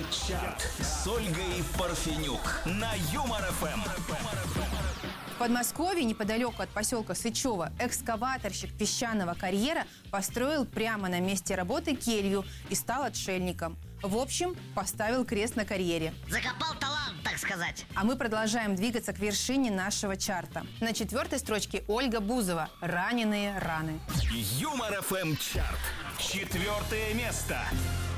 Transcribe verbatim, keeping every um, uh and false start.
Чарт с Ольгой Парфенюк на Юмор эф эм. В Подмосковье, неподалеку от поселка Сычево, экскаваторщик песчаного карьера построил прямо на месте работы келью и стал отшельником. В общем, поставил крест на карьере. Закопал талант, так сказать. А мы продолжаем двигаться к вершине нашего чарта. На четвертой строчке Ольга Бузова «Раненые раны». Юмор эф эм чарт. Четвертое место.